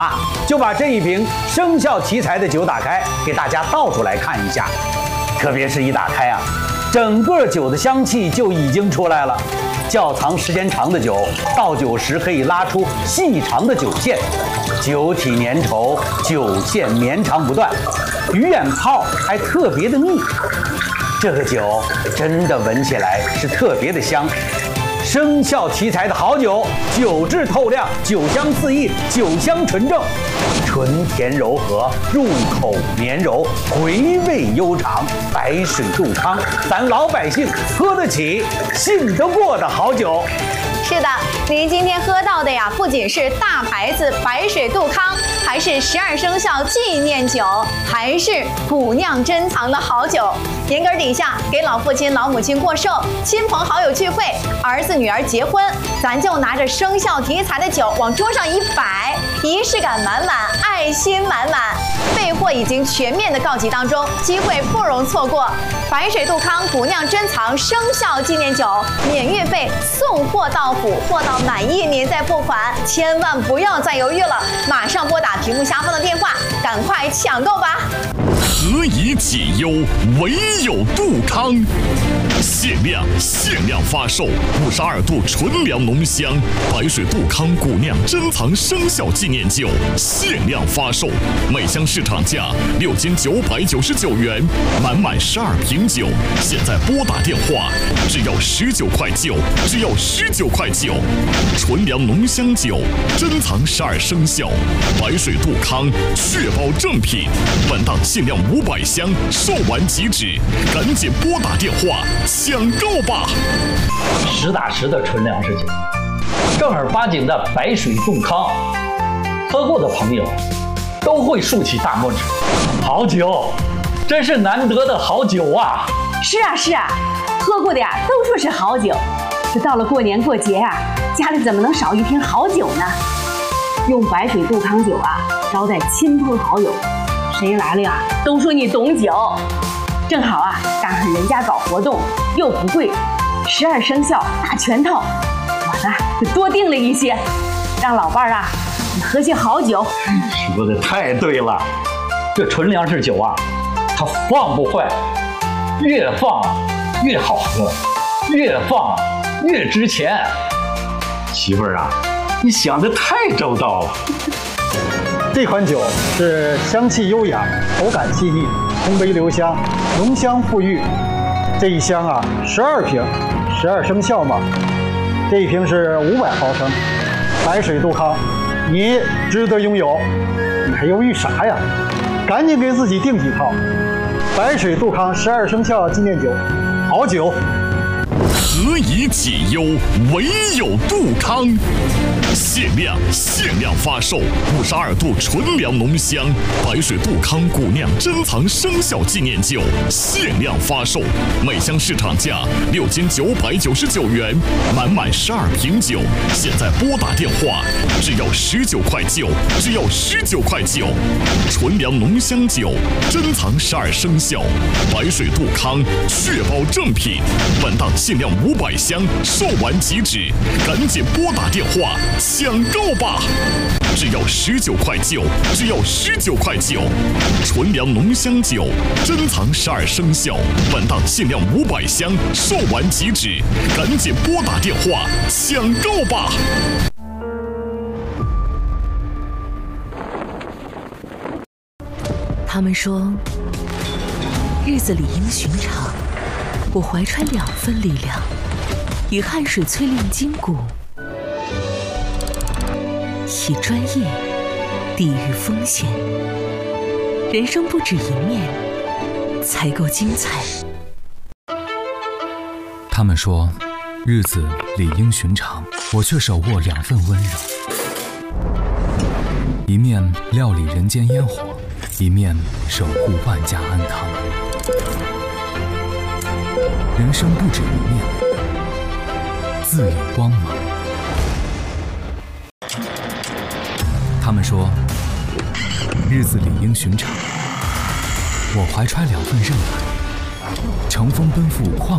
就把这一瓶生肖题材的酒打开，给大家倒出来看一下。特别是一打开啊，整个酒的香气就已经出来了。窖藏时间长的酒，倒酒时可以拉出细长的酒线，酒体粘稠，酒线绵长不断，鱼眼泡还特别的密。这个酒真的闻起来是特别的香。生肖题材的好酒，酒质透亮，酒香四溢，酒香纯正，醇甜柔和，入口绵柔，回味悠长。白水杜康，咱老百姓喝得起、信得过的好酒。 是的，您今天喝到的呀，不仅是大牌子白水杜康，还是12生肖纪念酒，还是古酿珍藏的好酒。年根底下给老父亲、老母亲过寿，亲朋好友聚会，儿子女儿结婚，咱就拿着生肖题材的酒往桌上一摆，仪式感满满，爱心满满。备货已经全面的告急当中，机会不容错过。白水杜康古酿珍藏生肖纪念酒，免运费，送货到府，货到满意您再付款，千万不要再犹豫了，马上拨打屏幕下方的电话，赶快抢购吧！ 何以解忧，唯有杜康。限量发售52度纯粮浓香白水杜康古酿珍藏生肖纪念酒，限量发售，每箱市场价6斤999元，满12瓶酒，现在拨打电话，只要19块9，只要19块9。纯粮浓香酒，珍藏12生肖，白水杜康，确保正品。本档限量500箱，售完即止，赶紧拨打电话抢购吧！ 实打实的纯粮食酒，正儿八经的白水杜康，喝过的朋友都会竖起大拇指。好酒，真是难得的好酒啊！ 是啊，喝过的呀都说是好酒。这到了过年过节啊，家里怎么能少一瓶好酒呢？用白水杜康酒啊招待亲朋好友，谁来了呀都说你懂酒。正好啊赶上人家搞活动，又不贵，12生肖大全套，我呢就多订了一些，让老伴儿啊你喝些好酒。 说的太对了，这纯粮食酒啊，它放不坏，越放越好喝，越放越值钱。媳妇儿啊，你想得太周到了。 这款酒是香气优雅，口感细腻，烘焙留香，浓香馥郁。这一箱啊，12瓶，12生肖嘛。这一瓶是500毫升，白水杜康，你值得拥有，你还犹豫啥呀？赶紧给自己订几套。白水杜康12生肖纪念酒，好酒。 何以解忧，唯有杜康。限量发售52度纯粮浓香白水杜康古酿珍藏生肖纪念酒，限量发售，每箱市场价6斤999元，满12瓶酒，现在拨打电话，只要19块9，只要19块9。纯粮浓香酒，珍藏12生肖，白水杜康，确保正品。本档限量500箱，售完即止，赶紧拨打电话抢购吧！只要19块9，只要19块9。纯粮浓香酒，珍藏12生肖，本档限量500箱，售完即止，赶紧拨打电话抢购吧！ 他们说，日子理应寻常，我怀揣2份力量，以汗水淬炼筋骨，以专业抵御风险。人生不止一面，才够精彩。 他们说，日子理应寻常，我却手握2份温柔，一面料理人间烟火，一面守护万家安康。人生不止一面，自有光芒。他们说，日子理应寻常，我怀揣2份热爱，乘风奔赴旷